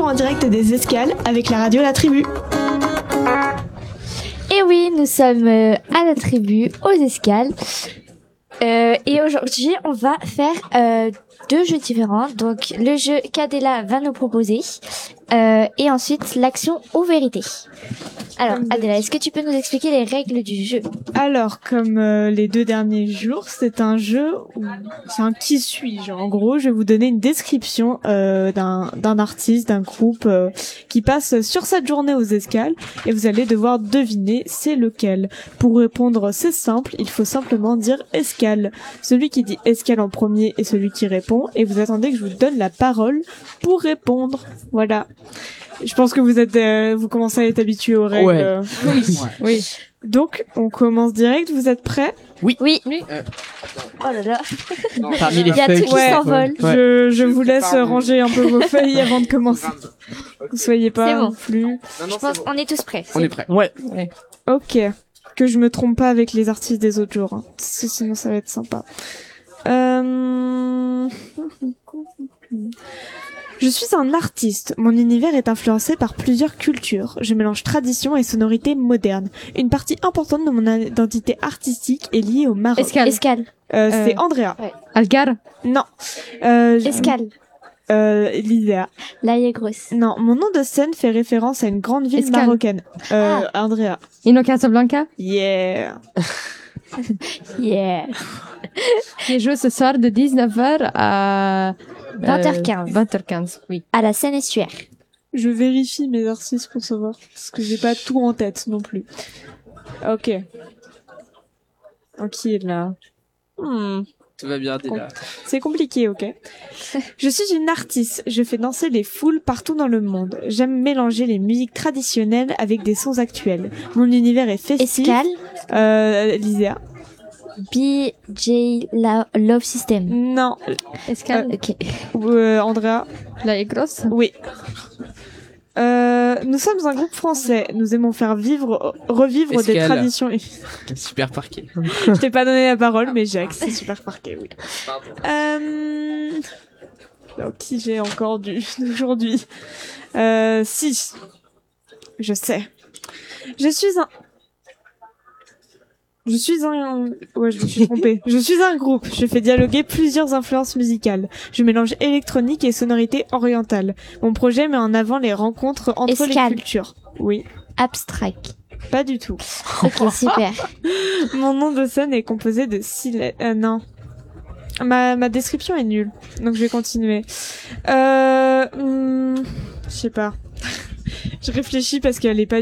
en direct des escales avec la radio La Tribu. Et oui, nous sommes à la tribu, aux escales. Et aujourd'hui, on va faire deux jeux différents. Donc, le jeu qu'Adela va nous proposer. Et ensuite, l'action ou vérité. Alors, Adela, est-ce que tu peux nous expliquer les règles du jeu? Alors, comme les 2 derniers jours, c'est un jeu où c'est un qui suis-je. En gros, je vais vous donner une description d'un artiste, d'un groupe qui passe sur cette journée aux escales et vous allez devoir deviner c'est lequel. Pour répondre, c'est simple, il faut simplement dire escale. Celui qui dit escale en premier est celui qui répond et vous attendez que je vous donne la parole pour répondre. Voilà. Je pense que vous commencez à être habitués aux règles. Ouais. Oui. Donc, on commence direct. Vous êtes prêts? Oui. Oh là là. Parmi les Il y a feuilles tout qui s'envole. Ouais. Je vous laisse ranger un peu vos feuilles avant de commencer. Vous soyez pas C'est bon. non plus. Je pense qu'on est tous prêts. On est prêts. Ouais. Ok. Que je me trompe pas avec les artistes des autres jours. Hein. Sinon, ça va être sympa. Je suis un artiste. Mon univers est influencé par plusieurs cultures. Je mélange tradition et sonorité moderne. Une partie importante de mon identité artistique est liée au Maroc. Escale. C'est Andrea. Ouais. Algar. Non. Escale. Lydia. Là, il est grosse. Non, mon nom de scène fait référence à une grande ville Escale. marocaine. Andrea. Ino Casablanca. Yeah. Yeah. Qui joue ce soir de 19h à 20h15. 20h15, oui. À la Seine-et-Suaire. Je vérifie mes artistes pour savoir, parce que j'ai pas tout en tête non plus. Ok. Qui est là? Tout va bien, déjà. C'est compliqué, ok. Je suis une artiste. Je fais danser les foules partout dans le monde. J'aime mélanger les musiques traditionnelles avec des sons actuels. Mon univers est festif. Escale. Lysia. BJ Love System. Non. Escale. Ok. Andrea. Là est grosse. Oui. Nous sommes un groupe français. Nous aimons faire revivre des Escale. traditions. Super parquet. Je t'ai pas donné la parole, mais Jacques, c'est super parquet, oui. Alors, qui j'ai encore d'aujourd'hui? Si. Je sais. Je suis un... Ouais, je me suis trompée. Je suis un groupe. Je fais dialoguer plusieurs influences musicales. Je mélange électronique et sonorité orientale. Mon projet met en avant les rencontres entre Escale. les cultures. Oui. Abstract. Pas du tout. Ok, super. Mon nom de scène est composé de 6 lettres. Non. Ma description est nulle. Donc je vais continuer. Je sais pas. Je réfléchis parce qu'elle est pas